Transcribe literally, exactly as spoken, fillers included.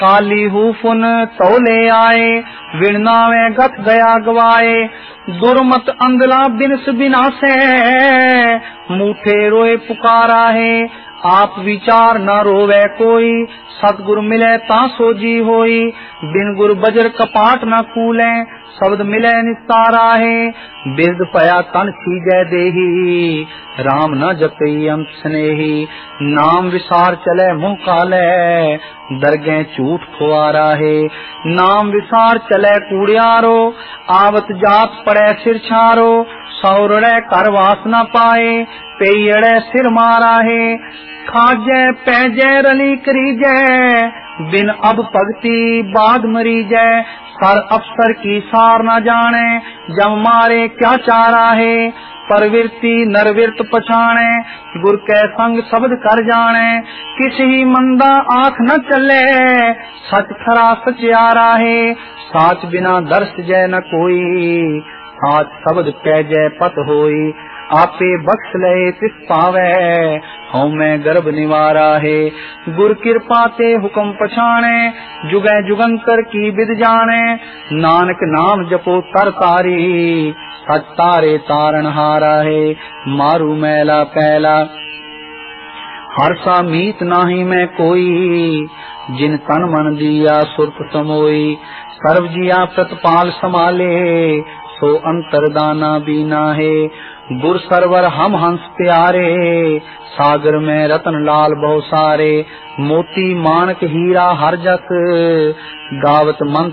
काली हुफुन तोले आए, विणनावे गत गया गवाए। दुर्मत अंधला बिनस बिनासे, मूठे रोए पुकारा है। आप विचार न रोवे कोई, सतगुर मिले ता सोजी होई। बिन गुर बजर कपाट न कूले, शब्द मिले निस्तारा है। बिरद पया तन सीजै देही, राम न जपई अंत स्नेही। नाम विसार चले मुँह काले, दरगे झूठ खुआरा है। नाम विसार चले कूड़ियारो, आवत जात पड़े सिर छारो। सौरड़े कर वास न पाए, पेयड़े सिर मारा है। खाजे पैजे रली करीजे, बिन अब भगती बाद मरीजे। सर अफसर की सार न जाने, जब मारे क्या चारा है। परविरती नरविरत पछाणे, गुर के संग शब्द कर जाने। किसी मंदा आँख न चले, सच खरा सचियारा है। साच बिना दर्श जय न कोई, साच शब्द कह जय पत होई। आपे बख्श लए तिस पावे, हूँ मैं गर्भ निवारा है। गुर कृपा ते हुक्म पछाणे, जुगे जुगंतर की विद जाने। नानक नाम जपो तर तारी, सच तारे तारण हारा है। मारू मैला पैला हर्षा मीत नाही मैं कोई, जिन तन मन दिया सुरत समोई। सर्व जिया प्रतपाल समाले, सो अंतरदाना बीना है। गुर सरवर हम हंस प्यारे, सागर में रतन लाल बहु सारे। मोती माणक हीरा हर जस, गावत मंत्र